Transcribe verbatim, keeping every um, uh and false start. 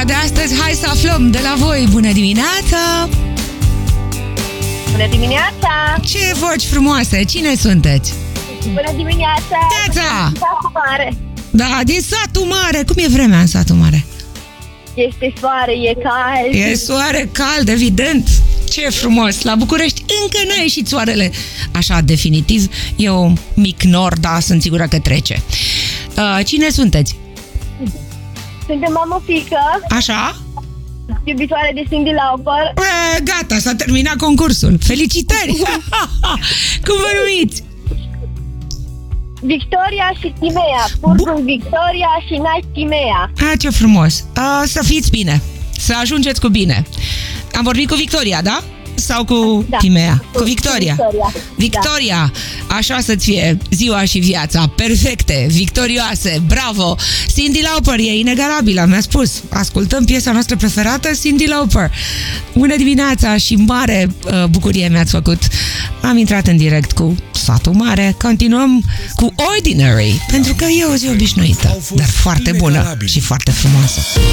de astăzi, hai să aflăm de la voi. Bună dimineața! Bună dimineața! Ce voci frumoase! Cine sunteți? Bună dimineața! Neața! Satul Mare. Da, din satul mare. Cum e vremea în satul mare? Este soare, e cald. E soare cald, evident. Ce frumos! La București încă n-a ieșit soarele așa definitiv. E un mic nor, dar sunt sigură că trece. Uh, cine sunteți? Suntem mamă-fică, Așa? iubitoare de Cyndi Lauper. E, gata, s-a terminat concursul. Felicitări! Cum vă numiți? Victoria și Timea. Pursul Victoria și Night Timea. A, ce frumos! A, să fiți bine! Să ajungeți cu bine! Am vorbit cu Victoria, da? Sau cu Da. Timea? Cu Cu Victoria. Victoria. Victoria, așa să-ți fie ziua și viața. Perfecte, victorioase, bravo! Cyndi Lauper e inegalabilă, mi-a spus. Ascultăm piesa noastră preferată, Cyndi Lauper. Bună dimineața și mare uh, bucurie mi-ați făcut. Am intrat în direct cu Satul Mare. Continuăm cu Ordinary, pentru că e o zi obișnuită, dar foarte bună și foarte frumoasă.